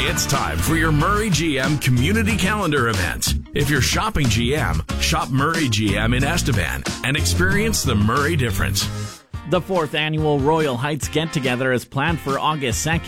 It's time for your Murray GM Community Calendar event. If you're shopping GM, shop Murray GM in Estevan and experience the Murray difference. The 4th annual Royal Heights Get-Together is planned for August 2nd.